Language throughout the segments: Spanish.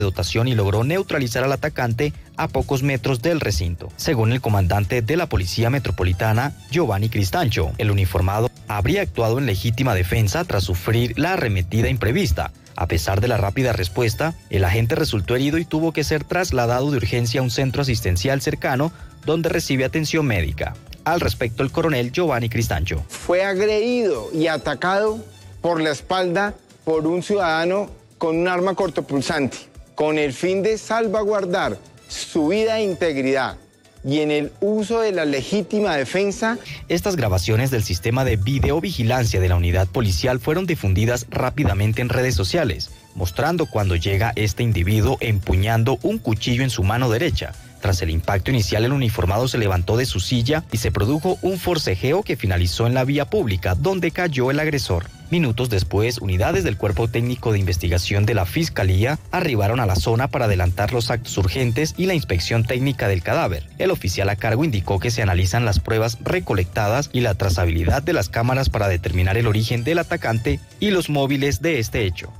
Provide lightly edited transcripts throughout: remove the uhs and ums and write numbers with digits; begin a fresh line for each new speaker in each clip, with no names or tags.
dotación y logró neutralizar al atacante a pocos metros del recinto. Según el comandante de la Policía Metropolitana, Giovanni Cristancho, el uniformado habría actuado en legítima defensa tras sufrir la arremetida imprevista. A pesar de la rápida respuesta, el agente resultó herido y tuvo que ser trasladado de urgencia a un centro asistencial cercano donde recibe atención médica. Al respecto, el coronel Giovanni Cristancho.
Fue agredido y atacado por la espalda por un ciudadano con un arma cortopulsante, con el fin de salvaguardar su vida e integridad y en el uso de la legítima defensa.
Estas grabaciones del sistema de videovigilancia de la unidad policial fueron difundidas rápidamente en redes sociales, mostrando cuando llega este individuo empuñando un cuchillo en su mano derecha. Tras el impacto inicial, el uniformado se levantó de su silla y se produjo un forcejeo que finalizó en la vía pública, donde cayó el agresor. Minutos después, unidades del Cuerpo Técnico de Investigación de la Fiscalía arribaron a la zona para adelantar los actos urgentes y la inspección técnica del cadáver. El oficial a cargo indicó que se analizan las pruebas recolectadas y la trazabilidad de las cámaras para determinar el origen del atacante y los móviles de este hecho.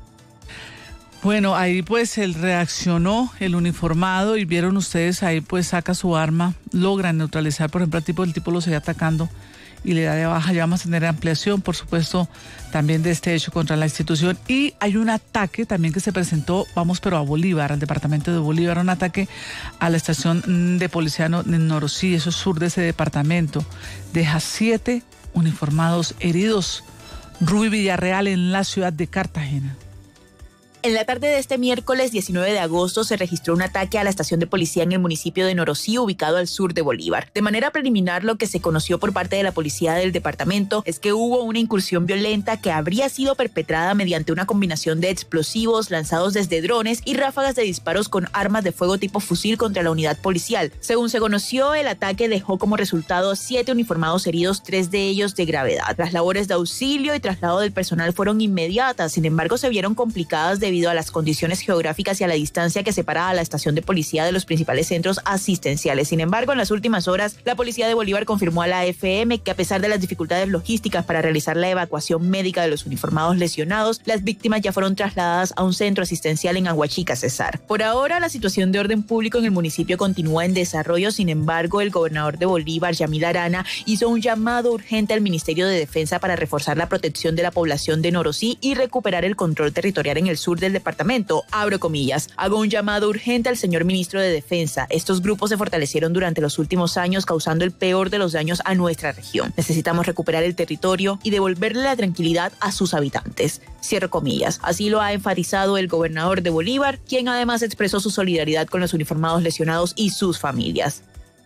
Bueno, ahí pues él reaccionó, el uniformado, y vieron ustedes, ahí pues saca su arma, logran neutralizar, por ejemplo, el tipo lo seguía atacando y le da de baja. Ya vamos a tener ampliación, por supuesto, también de este hecho contra la institución. Y hay un ataque también que se presentó, pero a Bolívar, al departamento de Bolívar, un ataque a la estación de policía en Norosí, eso es sur de ese departamento. Deja 7 uniformados heridos. Rubí Villarreal en la ciudad de Cartagena.
En la tarde de este miércoles 19 de agosto se registró un ataque a la estación de policía en el municipio de Norosí, ubicado al sur de Bolívar. De manera preliminar, lo que se conoció por parte de la policía del departamento es que hubo una incursión violenta que habría sido perpetrada mediante una combinación de explosivos lanzados desde drones y ráfagas de disparos con armas de fuego tipo fusil contra la unidad policial. Según se conoció, el ataque dejó como resultado 7 uniformados heridos, 3 de ellos de gravedad. Las labores de auxilio y traslado del personal fueron inmediatas, sin embargo se vieron complicadas debido a las condiciones geográficas y a la distancia que separa a la estación de policía de los principales centros asistenciales. Sin embargo, en las últimas horas, la policía de Bolívar confirmó a la FM que a pesar de las dificultades logísticas para realizar la evacuación médica de los uniformados lesionados, las víctimas ya fueron trasladadas a un centro asistencial en Aguachica, Cesar. Por ahora, la situación de orden público en el municipio continúa en desarrollo. Sin embargo, el gobernador de Bolívar, Yamil Arana, hizo un llamado urgente al Ministerio de Defensa para reforzar la protección de la población de Norosí y recuperar el control territorial en el sur del departamento. Abro comillas. Hago un llamado urgente al señor ministro de Defensa. Estos grupos se fortalecieron durante los últimos años, causando el peor de los daños a nuestra región. Necesitamos recuperar el territorio y devolverle la tranquilidad a sus habitantes. Cierro comillas. Así lo ha enfatizado el gobernador de Bolívar, quien además expresó su solidaridad con los uniformados lesionados y sus familias.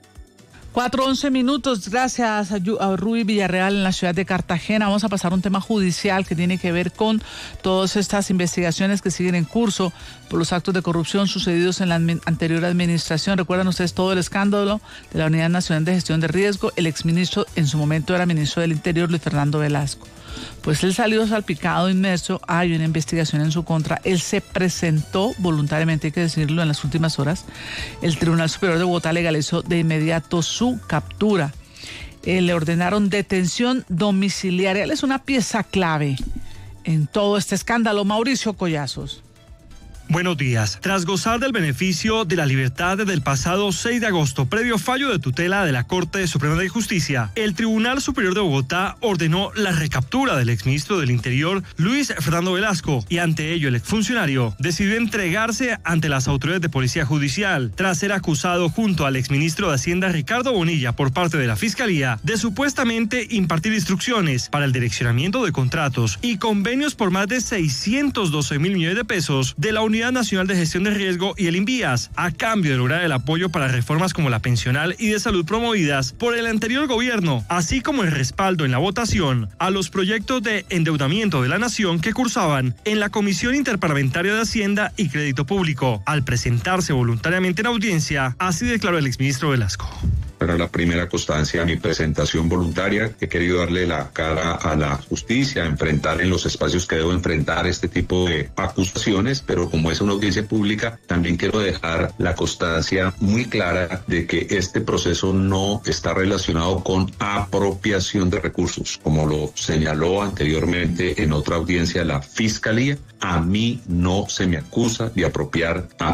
4:11 minutos, gracias a Rubí Villarreal en la ciudad de Cartagena. Vamos a pasar a un tema judicial que tiene que ver con todas estas investigaciones que siguen en curso por los actos de corrupción sucedidos en la anterior administración. Recuerdan ustedes todo el escándalo de la Unidad Nacional de Gestión de Riesgo. El exministro, en su momento era ministro del Interior, Luis Fernando Velasco. Pues él salió salpicado, inmerso, hay una investigación en su contra. Él se presentó voluntariamente, hay que decirlo, en las últimas horas. El Tribunal Superior de Bogotá legalizó de inmediato su captura. Le ordenaron detención domiciliaria. Él es una pieza clave en todo este escándalo. Mauricio Collazos.
Buenos días. Tras gozar del beneficio de la libertad desde el pasado 6 de agosto, previo fallo de tutela de la Corte Suprema de Justicia, el Tribunal Superior de Bogotá ordenó la recaptura del exministro del Interior, Luis Fernando Velasco, y ante ello el exfuncionario decidió entregarse ante las autoridades de Policía Judicial, tras ser acusado junto al exministro de Hacienda, Ricardo Bonilla, por parte de la Fiscalía, de supuestamente impartir instrucciones para el direccionamiento de contratos y convenios por más de 612 mil millones de pesos de la Unidad Nacional de Gestión de Riesgo y el INVIAS, a cambio de lograr el apoyo para reformas como la pensional y de salud promovidas por el anterior gobierno, así como el respaldo en la votación a los proyectos de endeudamiento de la nación que cursaban en la Comisión Interparlamentaria de Hacienda y Crédito Público. Al presentarse voluntariamente en audiencia, así declaró el exministro Velasco.
Para la primera constancia de mi presentación voluntaria, he querido darle la cara a la justicia, enfrentar en los espacios que debo enfrentar este tipo de acusaciones, pero como es una audiencia pública, también quiero dejar la constancia muy clara de que este proceso no está relacionado con apropiación de recursos, como lo señaló anteriormente en otra audiencia la Fiscalía. A mí no se me acusa de apropiar